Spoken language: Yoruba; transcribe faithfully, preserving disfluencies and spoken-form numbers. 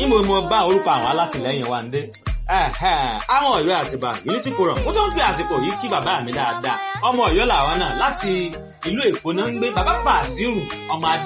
níbo mo bá orúkọ àwọn alátìlẹ́yìn wa ń dé àwọn Ọ̀yọ́ Àtìbà Unity Forum ó tó ń fi àsìkò yìí kí bàbá mi dáadáa ọmọ Ọ̀yọ́ làwọn náà láti ìlú Èkó náà ń gbé bàbá Bàsírù ọmọ adé